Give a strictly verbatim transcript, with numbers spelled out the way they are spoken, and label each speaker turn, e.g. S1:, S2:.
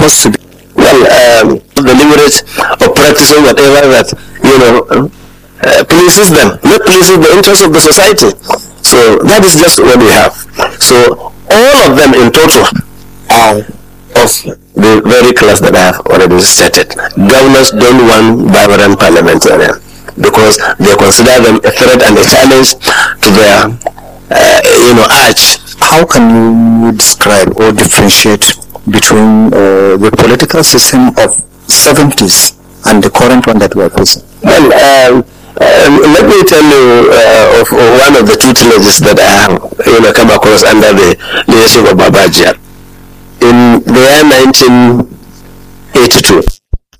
S1: supposed to be?
S2: Well, um, the leverage of practicing whatever that, you know, uh, pleases them, not pleases the interests of the society. So that is just what we have. So all of them in total are of the very class that I have already stated. Governors don't want vibrant parliamentarians because they consider them a threat and a challenge to their, uh, you know, arch.
S1: How can you describe or differentiate between uh, the political system of seventies and the current one that we are facing?
S2: Well, um, um, let me tell you uh, of, of one of the tutelages that I have, you know, come across under the leadership of Babaji in the year nineteen eighty-two.